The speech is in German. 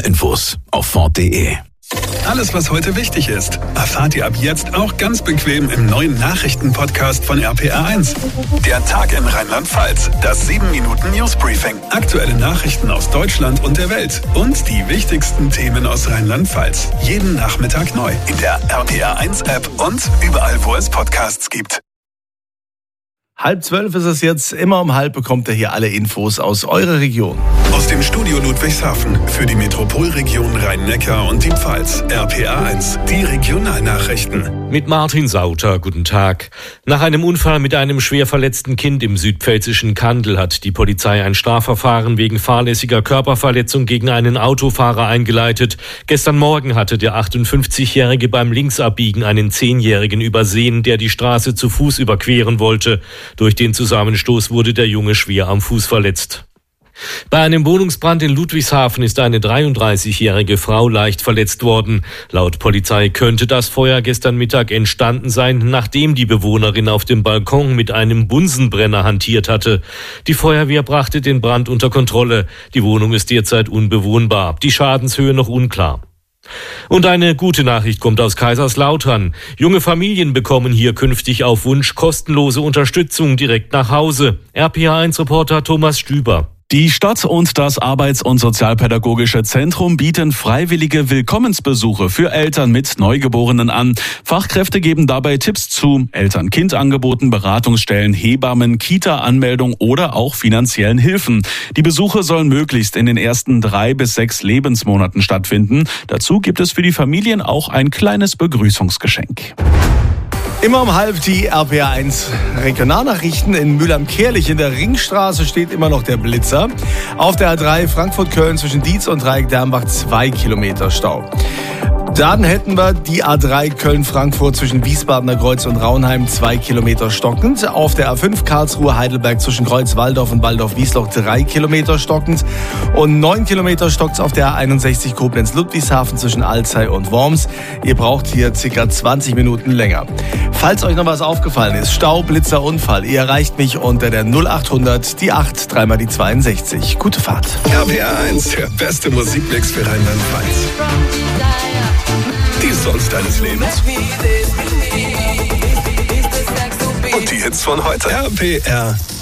Infos auf Ford.de. Alles, was heute wichtig ist, erfahrt ihr ab jetzt auch ganz bequem im neuen Nachrichtenpodcast von RPR1. Der Tag in Rheinland-Pfalz, das 7-Minuten-Newsbriefing, aktuelle Nachrichten aus Deutschland und der Welt und die wichtigsten Themen aus Rheinland-Pfalz. Jeden Nachmittag neu in der RPR1-App und überall, wo es Podcasts gibt. 11:30 ist es jetzt. Immer um 11 bekommt ihr hier alle Infos aus eurer Region. Aus dem Studio Ludwigshafen für die Metropolregion Rhein-Neckar und die Pfalz. RPR1, die Regionalnachrichten. Mit Martin Sauter, guten Tag. Nach einem Unfall mit einem schwer verletzten Kind im südpfälzischen Kandel hat die Polizei ein Strafverfahren wegen fahrlässiger Körperverletzung gegen einen Autofahrer eingeleitet. Gestern Morgen hatte der 58-Jährige beim Linksabbiegen einen 10-Jährigen übersehen, der die Straße zu Fuß überqueren wollte. Durch den Zusammenstoß wurde der Junge schwer am Fuß verletzt. Bei einem Wohnungsbrand in Ludwigshafen ist eine 33-jährige Frau leicht verletzt worden. Laut Polizei könnte das Feuer gestern Mittag entstanden sein, nachdem die Bewohnerin auf dem Balkon mit einem Bunsenbrenner hantiert hatte. Die Feuerwehr brachte den Brand unter Kontrolle. Die Wohnung ist derzeit unbewohnbar. Die Schadenshöhe noch unklar. Und eine gute Nachricht kommt aus Kaiserslautern. Junge Familien bekommen hier künftig auf Wunsch kostenlose Unterstützung direkt nach Hause. RPR1-Reporter Thomas Stüber. Die Stadt und das Arbeits- und Sozialpädagogische Zentrum bieten freiwillige Willkommensbesuche für Eltern mit Neugeborenen an. Fachkräfte geben dabei Tipps zu Eltern-Kind-Angeboten, Beratungsstellen, Hebammen, Kita-Anmeldung oder auch finanziellen Hilfen. Die Besuche sollen möglichst in den ersten 3 bis 6 Lebensmonaten stattfinden. Dazu gibt es für die Familien auch ein kleines Begrüßungsgeschenk. Immer um 11 die RPR1 Regionalnachrichten. In Mülheim-Kärlich in der Ringstraße steht immer noch der Blitzer. Auf der A3 Frankfurt-Köln zwischen Dietz und Dreieck-Dermbach 2 Kilometer Stau. Dann hätten wir die A3 Köln-Frankfurt zwischen Wiesbadener Kreuz und Raunheim 2 Kilometer stockend. Auf der A5 Karlsruhe-Heidelberg zwischen Kreuz-Walldorf und Walldorf-Wiesloch 3 Kilometer stockend. Und 9 Kilometer stockt auf der A61 Koblenz-Ludwigshafen zwischen Alzey und Worms. Ihr braucht hier ca. 20 Minuten länger. Falls euch noch was aufgefallen ist, Stau, Blitzer, Unfall, ihr erreicht mich unter der 0800 die 8 3 mal die 62. Gute Fahrt. RPR1, der beste Musikmix für Rheinland-Pfalz. Die Songs deines Lebens. Und die Hits von heute. RPR